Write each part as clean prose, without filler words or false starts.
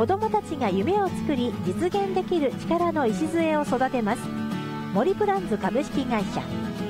子どもたちが夢を作り実現できる力の礎を育てます。森プランズ株式会社。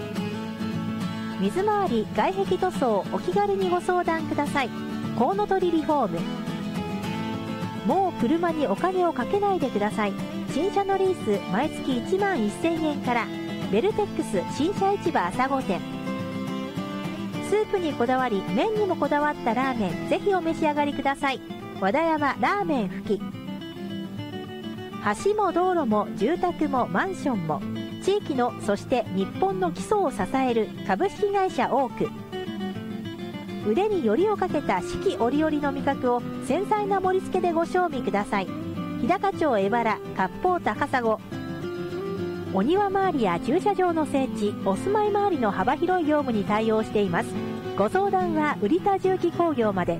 水回り外壁塗装お気軽にご相談ください。コウノトリリフォーム。もう車にお金をかけないでください。新車のリース毎月1万1000円から。ベルテックス新車市場朝御店。スープにこだわり麺にもこだわったラーメン、ぜひお召し上がりください。和田山ラーメン吹き。橋も道路も住宅もマンションも地域のそして日本の基礎を支える株式会社オーク。腕によりをかけた四季折々の味覚を繊細な盛り付けでご賞味ください。日高町江原割烹高砂。お庭周りや駐車場の整地、お住まい周りの幅広い業務に対応しています。ご相談は売田重機工業まで。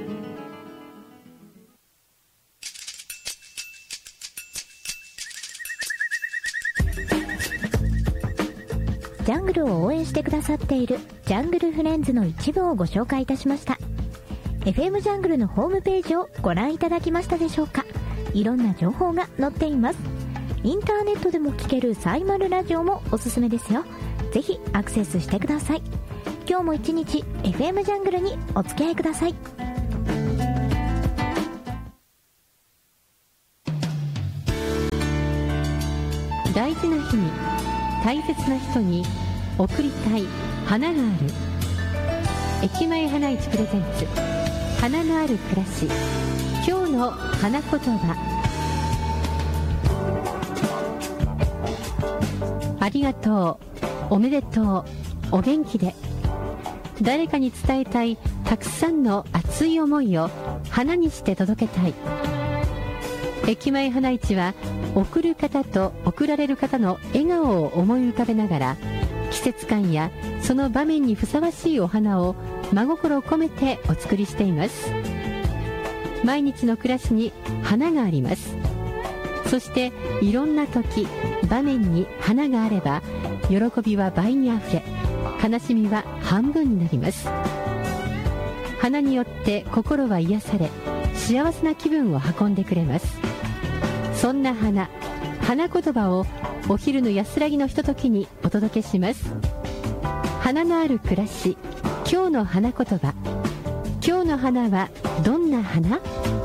ジャングルを応援してくださっているジャングルフレンズの一部をご紹介いたしました。 FM ジャングルのホームページをご覧いただきましたでしょうか。いろんな情報が載っています。インターネットでも聞けるサイマルラジオもおすすめですよ。ぜひアクセスしてください。今日も一日 FM ジャングルにお付き合いください。 大事な日に大切な人に贈りたい花がある。駅前花市プレゼンツ花のある暮らし。今日の花言葉。ありがとう、おめでとう、お元気で。誰かに伝えたいたくさんの熱い思いを花にして届けたい。駅前花市は贈る方と贈られる方の笑顔を思い浮かべながら、季節感やその場面にふさわしいお花を真心込めてお作りしています。毎日の暮らしに花があります。そしていろんな時場面に花があれば、喜びは倍にあふれ、悲しみは半分になります。花によって心は癒され、幸せな気分を運んでくれます。そんな花言葉をお昼の安らぎのひとときにお届けします。花のある暮らし、今日の花言葉。今日の花はどんな花？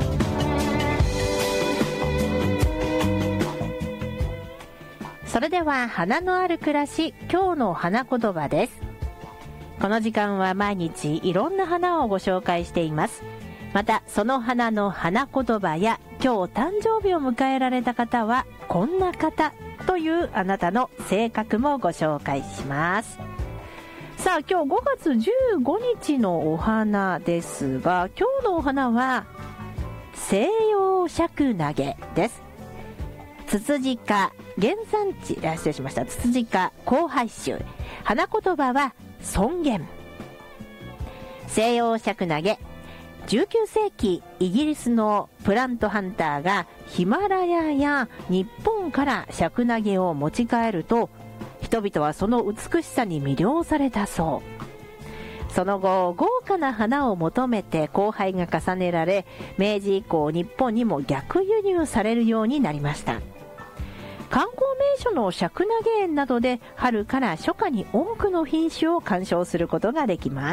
それでは花のある暮らし、今日の花言葉です。この時間は毎日いろんな花をご紹介しています。またその花の花言葉や今日誕生日を迎えられた方はこんな方というあなたの性格もご紹介します。さあ今日5月15日のお花ですが、今日のお花は西洋尺投げです。ツツジ科原産地、失礼しました。ツツジ科交配種。花言葉は尊厳。西洋尺投げ。19世紀イギリスのプラントハンターがヒマラヤや日本から尺投げを持ち帰ると、人々はその美しさに魅了されたそう。その後豪華な花を求めて交配が重ねられ、明治以降日本にも逆輸入されるようになりました。観光名所の尺投げ園などで春から初夏に多くの品種を鑑賞することができます。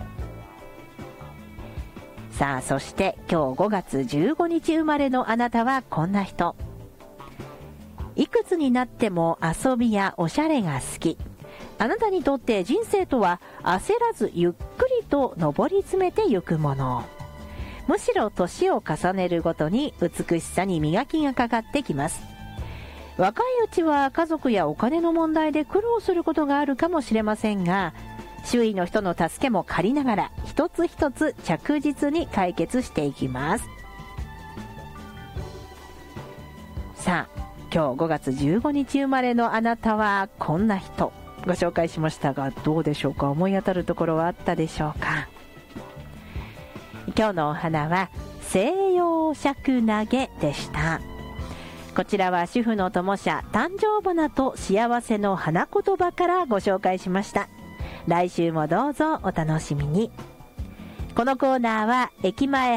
さあそして今日5月15日生まれのあなたはこんな人。いくつになっても遊びやおしゃれが好き。あなたにとって人生とは焦らずゆっくりと上り詰めてゆくもの。むしろ年を重ねるごとに美しさに磨きがかかってきます。若いうちは家族やお金の問題で苦労することがあるかもしれませんが、周囲の人の助けも借りながら一つ一つ着実に解決していきます。さあ今日5月15日生まれのあなたはこんな人、ご紹介しましたがどうでしょうか。思い当たるところはあったでしょうか。今日のお花は西洋尺投げでした。こちらは主婦の友社誕生花と幸せの花言葉からご紹介しました。来週もどうぞお楽しみに。このコーナーは駅前